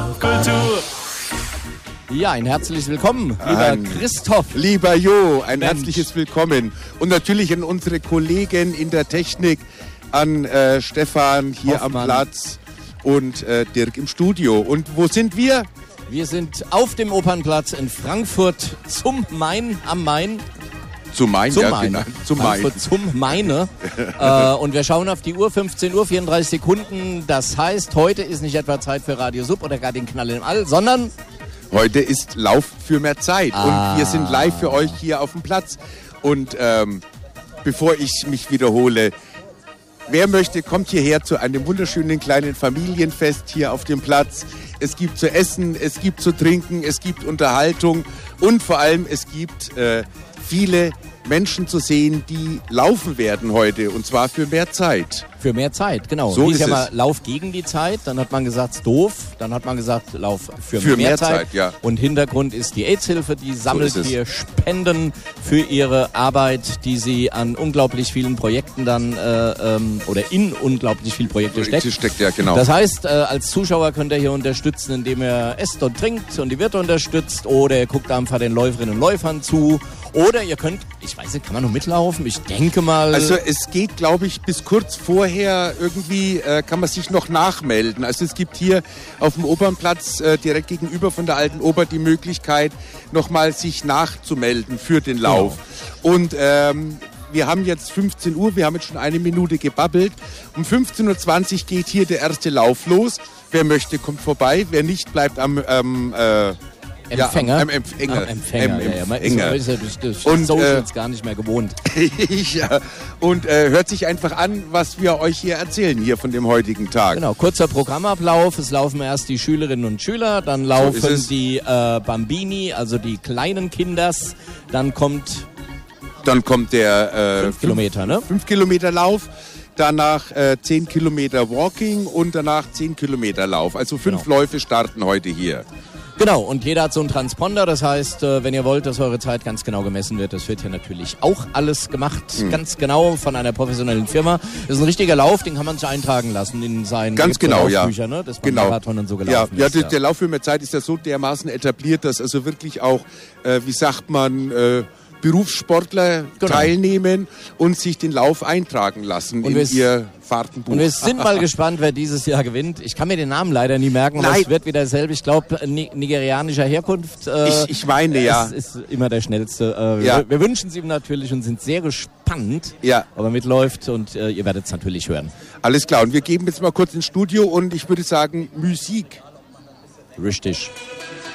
Kultur. Ja, ein herzliches Willkommen, lieber Christoph. Lieber Jo, ein herzliches Willkommen. Und natürlich an unsere Kollegen in der Technik, an Stefan hier Hoffmann am Platz und Dirk im Studio. Und wo sind wir? Wir sind auf dem Opernplatz in Frankfurt zum Main am Main. Zum Main, Zum ja, Main. genau. Zum Frankfurt Main. zum Maine. Und wir schauen auf die Uhr, 15 Uhr, 34 Sekunden. Das heißt, heute ist nicht etwa Zeit für Radio Sub oder gar den Knall im All, sondern... Heute ist Lauf für mehr Zeit und wir sind live für euch hier auf dem Platz. Und bevor ich mich wiederhole, wer möchte, kommt hierher zu einem wunderschönen kleinen Familienfest hier auf dem Platz. Es gibt zu essen, es gibt zu trinken, es gibt Unterhaltung und vor allem es gibt viele Menschen zu sehen, die laufen werden heute und zwar für mehr Zeit. Für mehr Zeit, genau. So Hieß ist ja mal es. Lauf gegen die Zeit, dann hat man gesagt, ist doof, dann hat man gesagt, Lauf für mehr Zeit. Ja. Und Hintergrund ist die AIDS-Hilfe, die sammelt ist es. hier Spenden für ihre Arbeit, die sie an unglaublich vielen Projekten dann, oder in unglaublich viele Projekte steckt. Steckt ja, genau. Das heißt, als Zuschauer könnt ihr hier unterstützen, indem ihr esst und trinkt und die Wirte unterstützt, oder ihr guckt einfach den Läuferinnen und Läufern zu, oder ihr könnt, ich weiß nicht, kann man noch mitlaufen? Ich denke mal... Also es geht, glaube ich, bis kurz vorher irgendwie kann man sich noch nachmelden. Also es gibt hier auf dem Opernplatz direkt gegenüber von der Alten Oper die Möglichkeit, nochmal sich nachzumelden für den Lauf. Und wir haben jetzt 15 Uhr, wir haben jetzt schon eine Minute gebabbelt. Um 15.20 Uhr geht hier der erste Lauf los. Wer möchte, kommt vorbei. Wer nicht, bleibt am Empfänger. Ja, am Empfänger. Man ist ja durch Und, Socials gar nicht mehr gewohnt. Ja, und hört sich einfach an, was wir euch hier erzählen, hier von dem heutigen Tag. Genau, kurzer Programmablauf. Es laufen erst die Schülerinnen und Schüler, dann laufen die Bambini, also die kleinen Kinders. Dann kommt der 5 Kilometer, ne? 5 Kilometer Lauf. Danach 10 Kilometer Walking und danach 10 Kilometer Lauf. Also 5 Läufe starten heute hier. Genau, und jeder hat so einen Transponder, das heißt, wenn ihr wollt, dass eure Zeit ganz genau gemessen wird, das wird hier natürlich auch alles gemacht, ganz genau von einer professionellen Firma. Das ist ein richtiger Lauf, den kann man sich eintragen lassen in seinen Laufbücher, ne? Dass man Marathon und so gelaufen ist. Ja, der Lauf für mehr Zeit ist ja so dermaßen etabliert, dass also wirklich auch, wie sagt man, Berufssportler teilnehmen und sich den Lauf eintragen lassen in ihr Fahrtenbuch. Und wir sind mal gespannt, wer dieses Jahr gewinnt. Ich kann mir den Namen leider nie merken, aber es wird wieder dasselbe. Ich glaube, nigerianischer Herkunft. Ich meine, ja. Es ist immer der Schnellste. Wir wünschen es ihm natürlich und sind sehr gespannt, ob er mitläuft, und ihr werdet es natürlich hören. Alles klar, und wir geben jetzt mal kurz ins Studio und ich würde sagen, Musik. Richtig.